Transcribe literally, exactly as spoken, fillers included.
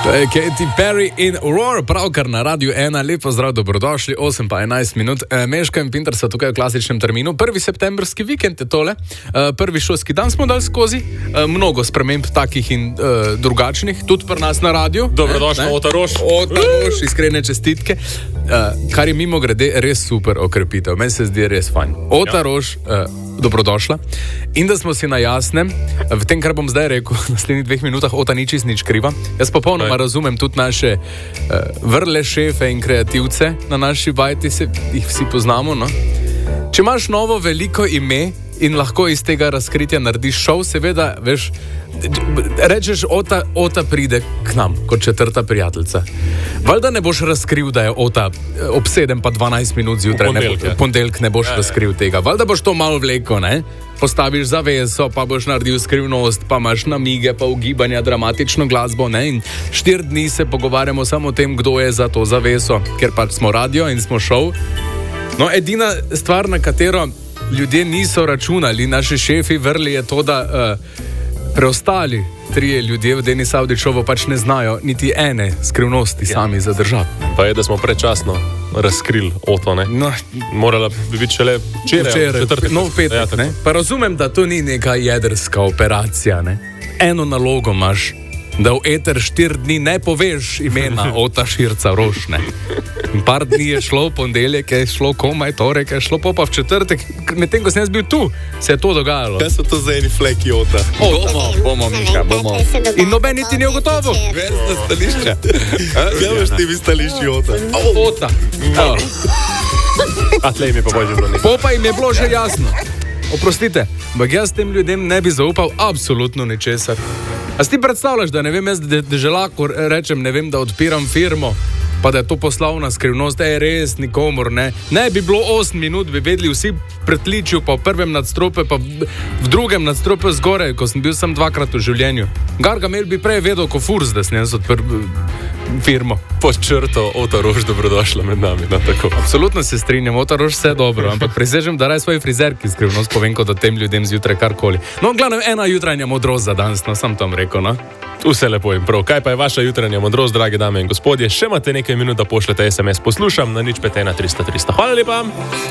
Katy Perry in Roar, pravkar na Radiu ena, lepo zdrav, dobrodošli, osem pa enajst minut. E, Meška in Pinter so tukaj v klasičnem terminu. Prvi septembrski vikend je tole, e, prvi šolski dan smo dali skozi, e, mnogo sprememb takih in e, drugačnih, tudi pri nas na radiju. Dobrodošli, Ota Roš. Ota Roš, iskrene čestitke. E, kar je mimo grede res super okrepitev, meni se zdi res fajn. Ota ja. Roš, e, dobrodošla. In da smo si na jasnem, v tem, kar bom zdaj rekel, v naslednjih dveh minutah, Ota ni čist nič kriva. Jaz popolnoma Aj. razumem tudi naše uh, vrle šefe in kreativce na naši vajti, se jih vsi poznamo, no? Če imaš novo veliko ime in lahko iz tega razkritja narediš šov, seveda, veš, rečeš, Ota, Ota pride k nam kot četrta prijateljica. Valjda ne boš razkril, da je Ota ob sedem pa dvanajst minut zjutraj, v ponedeljek ne boš ja, razkril ja. tega. Valjda boš to malo vleko, ne? Postaviš zaveso, pa boš naredil skrivnost, pa imaš namige, pa ugibanja, dramatično glasbo, ne? In štiri dni se pogovarjamo samo o tem, kdo je za to zaveso, ker pač smo radio in smo šov. No, edina stvar, na katero ljudje niso računali, naši šefi vrli, je to, da uh, preostali trije ljudje v Deni Savdičovo pač ne znajo niti ene skrivnosti ja. sami zadržati. Pa je, da smo prečasno razkrili Oto, ne? No, morala bi biti šele včeraj, četrtek. No, v petek, ja, ne? Pa razumem, da to ni neka jedrska operacija, ne? Eno nalogo imaš, da v eter štiri dni ne poveš imena Ota Širca Roš, ne? In par dni je šlo, ponedeljek je šlo komaj, torek je šlo, pa v četrtek, medtem ko sem jaz bil tu, se je to dogajalo. Kaj so to za eni fleki Ota? Ota. Bomo, bomo, Miha, bomo. In noben niti ni ugotovo. Verzna stališča. Kaj boš ti vi stališči Ota? Ota. A tle im je pa božje bilo nekaj. Popa im je bilo že jasno. Oprostite, ampak jaz tem ljudem ne bi zaupal absolutno ničesar. A si ti predstavljaš, da ne vem, jaz da, da že lahko rečem, ne vem, da odpiram firmo, pa da je to poslovna skrivnost, da je res nikomor, ne. Ne bi bilo osem minut, bi vedeli vsi pretličil, pa v prvem nadstropju, pa v drugem nadstropju zgoraj, ko sem bil sem dvakrat v življenju. Gargamel bi prej vedel, ko furs, da sem jaz odprl firmo. Pod črto, Ota Roš, dobrodošla med nami, no tako. Absolutno se strinjam, Ota Roš, vse dobro, ampak presežem, da raj svoji frizerki skrivnost povem, kot da tem ljudem zjutraj karkoli. No, glavno, ena jutranja modrost za danes, no, sem tam rekel, no. Vse lepo in prav. Kaj pa je vaša jutranja modrost, drage dame in gospodje? Še imate nekaj minut, da pošljete es em es. Poslušam na nič pet ena tristo tristo. Hvala lepa!